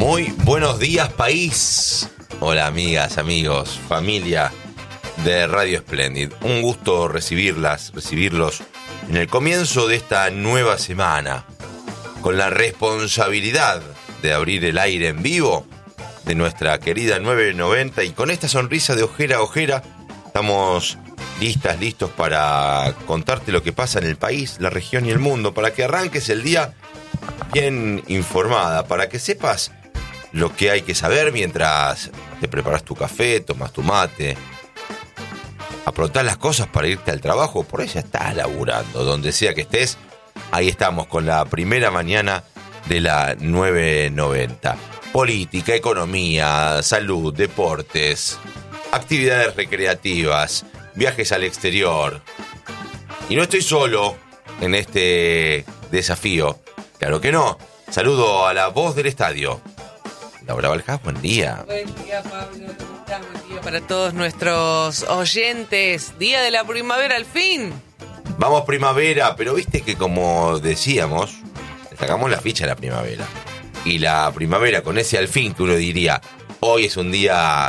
Muy buenos días, país. Hola, amigas, amigos, familia de Radio Splendid. Un gusto recibirlos en el comienzo de esta nueva semana, con la responsabilidad de abrir el aire en vivo de nuestra querida 990, y con esta sonrisa de ojera a ojera estamos listos para contarte lo que pasa en el país, la región y el mundo, para que arranques el día bien informada, para que sepas lo que hay que saber mientras te preparas tu café, tomas tu mate, aprontás las cosas para irte al trabajo, por ahí ya estás laburando, donde sea que estés. Ahí estamos con la primera mañana de la 990. Política, economía, salud, deportes, actividades recreativas, viajes al exterior. Y no estoy solo en este desafío, claro que no. Saludo a la voz del estadio, Laura Valjas, buen día. Buen día, Pablo. Buen día para todos nuestros oyentes. Día de la primavera, al fin. Vamos primavera, pero viste que como decíamos, sacamos la ficha de la primavera. Y la primavera con ese al fin que uno diría, hoy es un día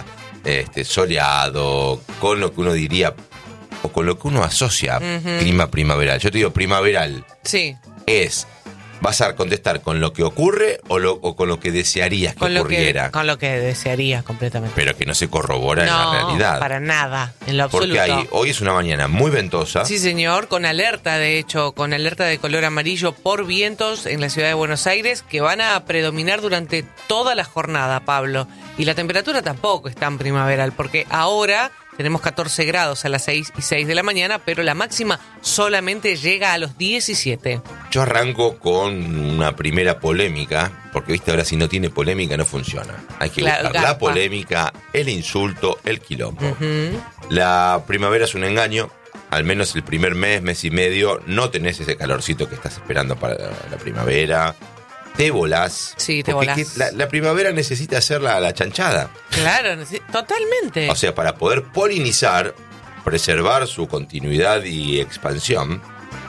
soleado, con lo que uno diría, o con lo que uno asocia clima primaveral. Yo te digo primaveral. Sí. ¿Vas a contestar con lo que ocurre o con lo que desearías que ocurriera? Con lo que desearías completamente. Pero que no se corrobora en la realidad. No, para nada, en lo absoluto. Porque hoy es una mañana muy ventosa. Sí, señor, con alerta, de hecho, con alerta de color amarillo por vientos en la ciudad de Buenos Aires, que van a predominar durante toda la jornada, Pablo. Y la temperatura tampoco es tan primaveral, porque ahora tenemos 14 grados a las 6:06 de la mañana, pero la máxima solamente llega a los 17. Yo arranco con una primera polémica, porque viste, ahora si no tiene polémica no funciona. Hay que buscar la polémica, el insulto, el quilombo. La primavera es un engaño, al menos el primer mes y medio, no tenés ese calorcito que estás esperando para la primavera. Te volás. Sí, te volás. La primavera necesita hacer la chanchada. Claro, totalmente. O sea, para poder polinizar, preservar su continuidad y expansión.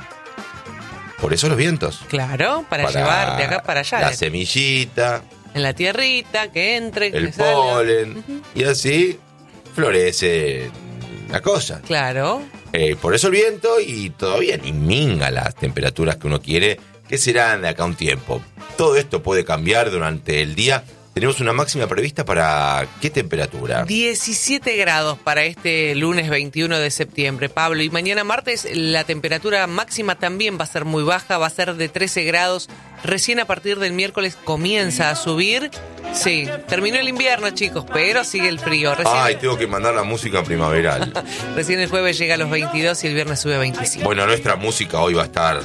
Por eso los vientos. Claro, para llevar de acá para allá. La semillita. En la tierrita, que entre. El polen. Y así florece la cosa. Claro. Por eso el viento, y todavía ni minga las temperaturas que uno quiere, que serán de acá un tiempo. Todo esto puede cambiar durante el día. Tenemos una máxima prevista para ¿qué temperatura? 17 grados para este lunes 21 de septiembre, Pablo. Y mañana martes la temperatura máxima también va a ser muy baja, va a ser de 13 grados. Recién a partir del miércoles comienza a subir. Sí, terminó el invierno, chicos, pero sigue el frío. Tengo que mandar la música primaveral. Recién el jueves llega a los 22 y el viernes sube a 25. Bueno, nuestra música hoy va a estar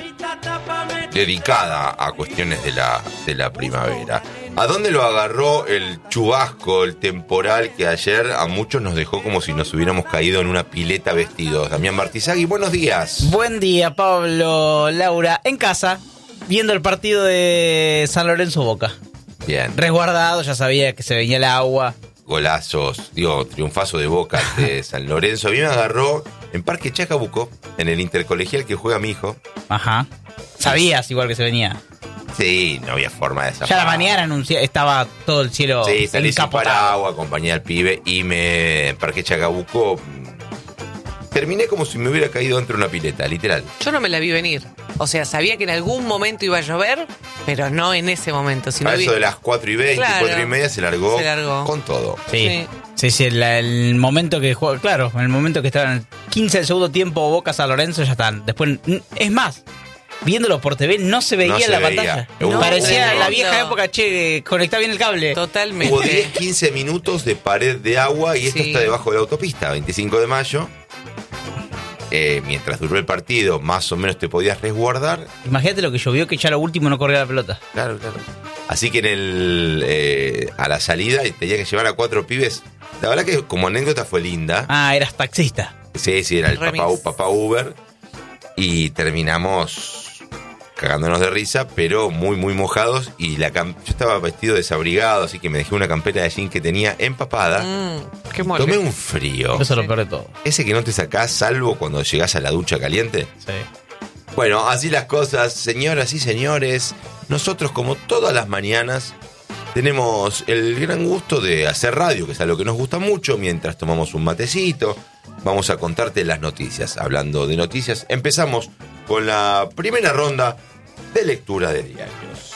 dedicada a cuestiones de la primavera. ¿A dónde lo agarró el chubasco, el temporal que ayer a muchos nos dejó como si nos hubiéramos caído en una pileta vestidos? Damián Bartizagui, buenos días. Buen día, Pablo, Laura. En casa, viendo el partido de San Lorenzo Boca. Bien. Resguardado, ya sabía que se venía el agua. Golazos, triunfazo de Boca de San Lorenzo. A mí me agarró en Parque Chacabuco, en el intercolegial que juega mi hijo. Ajá. Sabías igual que se venía. Sí, no había forma de zafar. Ya la mañana estaba todo el cielo sí, salí sin encapotado. paraguas, acompañé al pibe y en Parque Chacabuco terminé como si me hubiera caído dentro de una pileta, literal. Yo no me la vi venir. O sea, sabía que en algún momento iba a llover, pero no en ese momento. Sino a eso de las 4:20, claro, 4:30 se largó con todo. Sí. El momento que juega, claro, en el momento que estaban en el 15 del segundo tiempo Boca San Lorenzo ya están. Después, es más, viéndolo por TV no se veía en la pantalla. Parecía la vieja época, conectá bien el cable. Totalmente. Hubo 10-15 minutos de pared de agua y esto está debajo de la autopista, 25 de mayo. Mientras duró el partido, más o menos te podías resguardar. Imagínate lo que llovió, que ya lo último no corría la pelota. Claro. Así que a la salida tenía que llevar a 4 pibes. La verdad que como anécdota fue linda. Eras taxista. Sí, era el papá Uber. Y terminamos cagándonos de risa, pero muy, muy mojados. Y yo estaba vestido desabrigado, así que me dejé una campera de jean que tenía empapada. Qué molesto. Tomé un frío. Eso es lo peor de todo. Ese que no te sacás, salvo cuando llegás a la ducha caliente. Sí. Bueno, así las cosas, señoras y señores. Nosotros, como todas las mañanas, tenemos el gran gusto de hacer radio, que es algo que nos gusta mucho, mientras tomamos un matecito. Vamos a contarte las noticias. Hablando de noticias, empezamos con la primera ronda de lectura de diarios.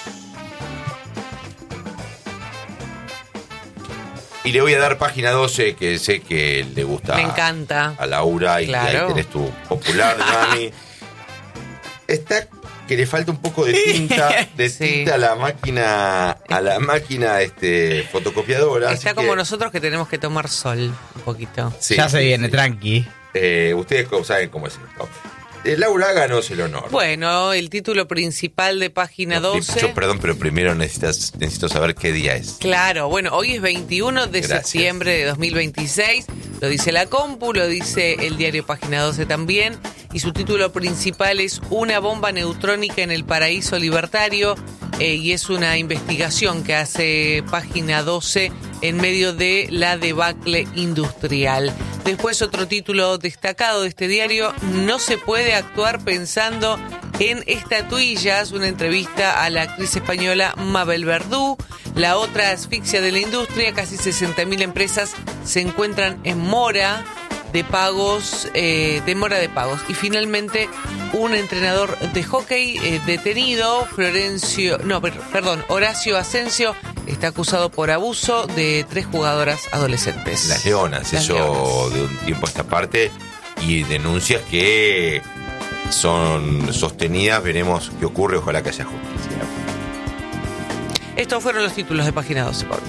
Y le voy a dar página 12, que sé que le gusta. Me encanta. A Laura, y claro. Ahí tenés tu popular, Mami. Está que le falta un poco de tinta, Sí. a la máquina fotocopiadora. Está como nosotros que tenemos que tomar sol un poquito. Sí, ya se viene, sí. tranqui. Ustedes saben cómo es esto. Laura, háganos el honor. Bueno, el título principal de página 12. Yo, perdón, pero primero necesito saber qué día es. Claro, bueno, hoy es 21 de Gracias. septiembre de 2026. Lo dice la compu, lo dice el diario Página 12 también. Y su título principal es Una bomba neutrónica en el paraíso libertario. Y es una investigación que hace Página 12 en medio de la debacle industrial. Después, otro título destacado de este diario: no se puede actuar pensando en estatuillas. Una entrevista a la actriz española Mabel Verdú. La otra asfixia de la industria: casi 60.000 empresas se encuentran en mora de pagos, Y finalmente, un entrenador de hockey detenido, Horacio Asensio, está acusado por abuso de 3 jugadoras adolescentes. Las Leonas, eso Leonas. de un tiempo a esta parte, y denuncias que son sostenidas. Veremos qué ocurre, ojalá que haya justicia. Estos fueron los títulos de Página 12, Pablo.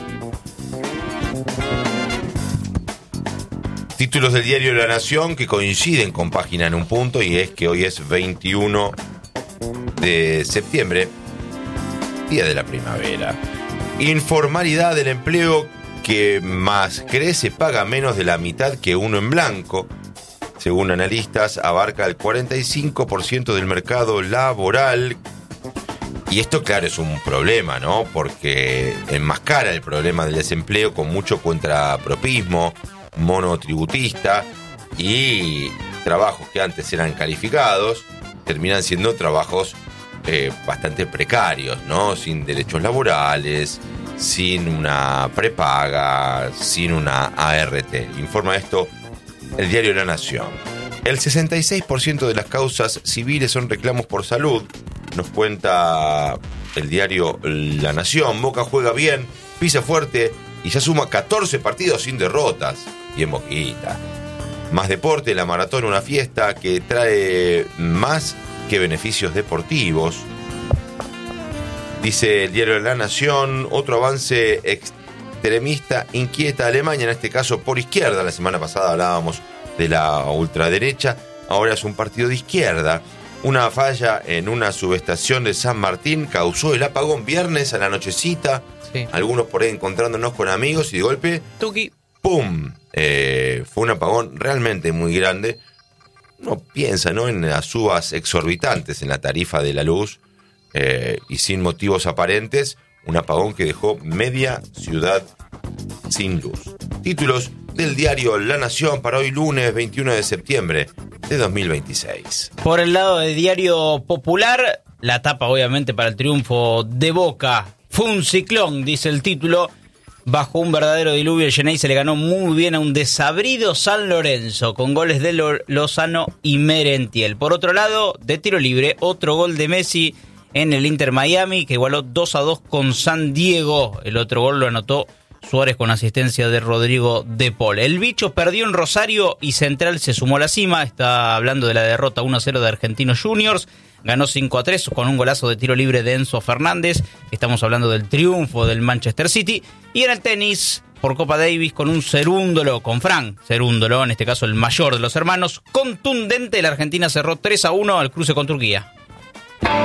Títulos del diario La Nación que coinciden con página en un punto, y es que hoy es 21 de septiembre, día de la primavera. Informalidad del empleo que más crece paga menos de la mitad que uno en blanco. Según analistas, abarca el 45% del mercado laboral. Y esto, claro, es un problema, ¿no? Porque enmascara el problema del desempleo con mucho contrapropismo monotributista, y trabajos que antes eran calificados terminan siendo trabajos bastante precarios, ¿no? Sin derechos laborales, sin una prepaga, sin una ART. Informa esto el diario La Nación. El 66% de las causas civiles son reclamos por salud, nos cuenta el diario La Nación. Boca juega bien, pisa fuerte y ya suma 14 partidos sin derrotas. Bien Boquita. Más deporte, la maratón, una fiesta que trae más que beneficios deportivos. Dice el diario La Nación, otro avance extremista inquieta a Alemania, en este caso por izquierda. La semana pasada hablábamos de la ultraderecha, ahora es un partido de izquierda. Una falla en una subestación de San Martín causó el apagón viernes a la nochecita. Sí. Algunos por ahí encontrándonos con amigos, y de golpe, Tuki. ¡pum! Fue un apagón realmente muy grande. Uno piensa, ¿no?, en las subas exorbitantes en la tarifa de la luz, y sin motivos aparentes, un apagón que dejó media ciudad sin luz. Títulos del diario La Nación para hoy lunes 21 de septiembre de 2026. Por el lado del diario Popular, la tapa obviamente para el triunfo de Boca. Fue un ciclón, dice el título. Bajo un verdadero diluvio, el Xeneize se le ganó muy bien a un desabrido San Lorenzo, con goles de Lozano y Merentiel. Por otro lado, de tiro libre, otro gol de Messi en el Inter Miami, que igualó 2-2 con San Diego. El otro gol lo anotó Suárez con asistencia de Rodrigo de Paul. El bicho perdió en Rosario y Central se sumó a la cima. Está hablando de la derrota 1-0 de Argentinos Juniors. Ganó 5-3 con un golazo de tiro libre de Enzo Fernández. Estamos hablando del triunfo del Manchester City. Y en el tenis, por Copa Davis, con un Cerúndolo, con Fran Cerúndolo, en este caso el mayor de los hermanos, contundente, la Argentina cerró 3-1 al cruce con Turquía.